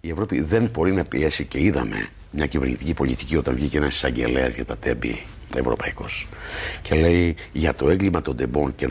Η Ευρώπη δεν μπορεί να πιέσει, και είδαμε μια κυβερνητική πολιτική όταν βγήκε ένας εισαγγελέας για τα τέμπη ευρωπαϊκός και λέει για το έγκλημα των τεμπών και